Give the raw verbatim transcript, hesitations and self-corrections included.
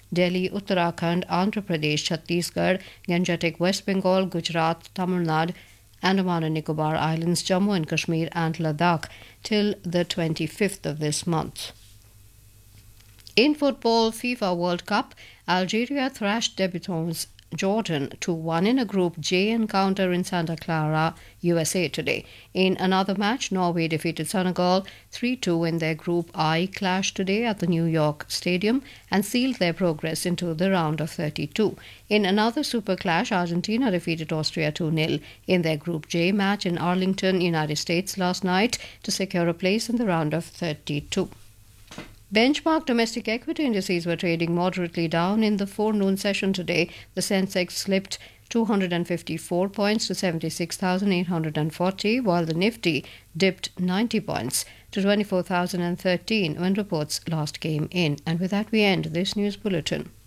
Delhi, Uttarakhand, Andhra Pradesh, Chhattisgarh, Gangetic West Bengal, Gujarat, Tamil Nadu, Andaman and Nicobar Islands, Jammu and Kashmir and Ladakh till the twenty-fifth of this month. In football, FIFA World Cup, Algeria thrashed debutants Jordan two one in a Group J encounter in Santa Clara, U S A today. In another match, Norway defeated Senegal three two in their Group I clash today at the New York Stadium and sealed their progress into the round of thirty-two. In another super clash, Argentina defeated Austria two nil in their Group J match in Arlington, United States last night to secure a place in the round of thirty-two. Benchmark domestic equity indices were trading moderately down in the forenoon session today. The Sensex slipped two hundred fifty-four points to seventy-six thousand eight hundred forty, while the Nifty dipped ninety points to twenty-four thousand thirteen when reports last came in. And with that, we end this news bulletin.